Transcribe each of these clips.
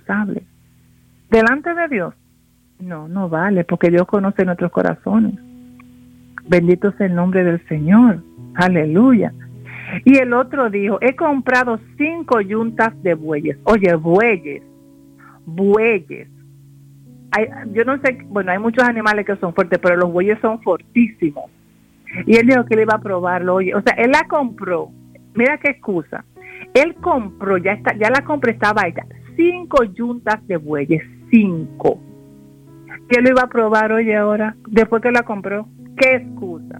inexcusables. Delante de Dios, no vale, porque Dios conoce nuestros corazones. Bendito sea el nombre del Señor. Aleluya. Y el otro dijo, he comprado 5 yuntas de bueyes. Oye, bueyes. Yo no sé, bueno, hay muchos animales que son fuertes, pero los bueyes son fortísimos. Y él dijo que él iba a probarlo. Oye, o sea, él la compró. Mira qué excusa. Él compró, ya la compra estaba hecha. 5 yuntas de bueyes, 5. Que él lo iba a probar, oye, ahora, después que la compró. ¿Qué excusa?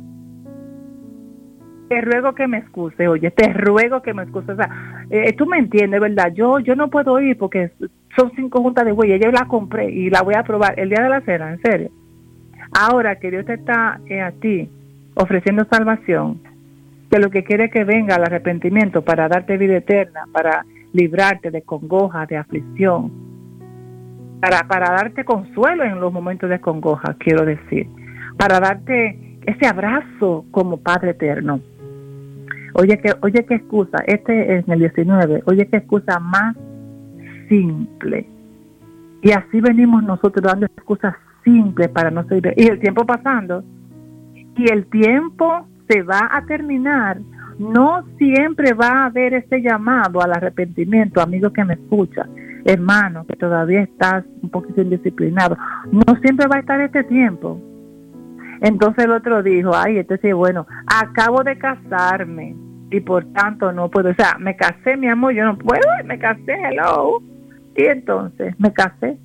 Te ruego que me excuse, oye, te ruego que me excuse. O sea, tú me entiendes, ¿verdad? Yo no puedo ir porque son 5 juntas de bueyes. Yo la compré y la voy a probar el día de la cena, en serio. Ahora que Dios te está a ti ofreciendo salvación, que lo que quiere es que venga al arrepentimiento para darte vida eterna, para librarte de congoja, de aflicción, para darte consuelo en los momentos de congoja, quiero decir, para darte ese abrazo como Padre eterno. Oye qué excusa, este es en el 19, oye qué excusa más simple. Y así venimos nosotros dando excusas simples para no servir. Y el tiempo pasando, y el tiempo se va a terminar. No siempre va a haber ese llamado al arrepentimiento, amigo que me escucha, hermano, que todavía estás un poquito indisciplinado. No siempre va a estar este tiempo. Entonces el otro dijo, bueno, acabo de casarme y por tanto no puedo. O sea, me casé, mi amor, yo no puedo, me casé, hello. Y entonces me casé.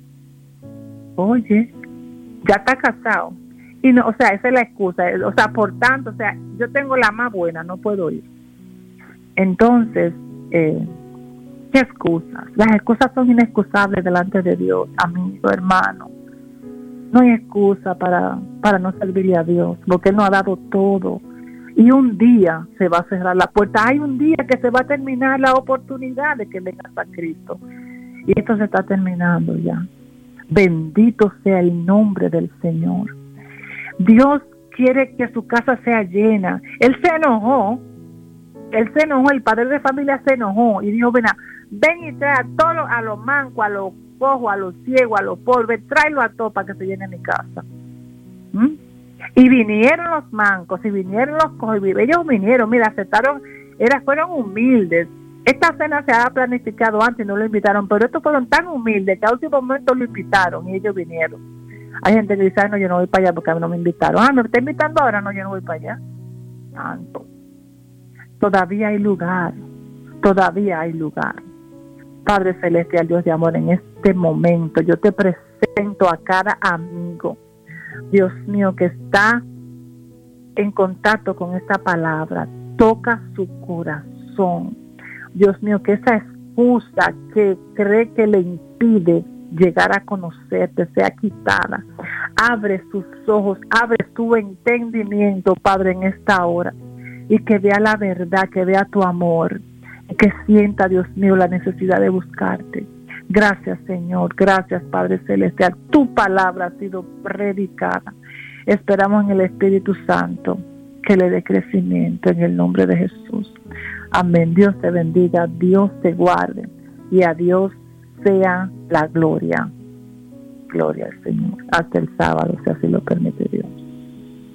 Oye, ya está casado. Y no, o sea, esa es la excusa. O sea, por tanto, o sea, yo tengo la más buena, no puedo ir. Entonces, ¿qué excusas? Las excusas son inexcusables delante de Dios, amigo, hermano. No hay excusa para no servirle a Dios, porque Él nos ha dado todo. Y un día se va a cerrar la puerta. Hay un día que se va a terminar la oportunidad de que vengas a Cristo. Y esto se está terminando ya. Bendito sea el nombre del Señor. Dios quiere que su casa sea llena. Él se enojó, el padre de familia se enojó y dijo, ven y trae a todos, a los mancos, a los cojos, a los ciegos, a los pobres, tráelo a todos para que se llene mi casa. Y vinieron los mancos, y vinieron los cojos, y ellos vinieron, mira, aceptaron, fueron humildes. Esta cena se había planificado antes y no lo invitaron, pero estos fueron tan humildes que al último momento lo invitaron y ellos vinieron. Hay gente que dice, no, yo no voy para allá porque a mí no me invitaron. ¿Me está invitando ahora? No, yo no voy para allá. Tanto. Todavía hay lugar. Padre Celestial, Dios de amor, en este momento yo te presento a cada amigo, Dios mío, que está en contacto con esta palabra. Toca su corazón. Dios mío, que esa excusa que cree que le impide llegar a conocerte sea quitada. Abre sus ojos, abre su entendimiento, Padre, en esta hora, y que vea la verdad, que vea tu amor, y que sienta, Dios mío, la necesidad de buscarte. Gracias, Señor, gracias, Padre Celestial. Tu palabra ha sido predicada. Esperamos en el Espíritu Santo que le dé crecimiento en el nombre de Jesús. Amén. Dios te bendiga, Dios te guarde, y a Dios sea la gloria. Gloria al Señor. Hasta el sábado, si así lo permite Dios.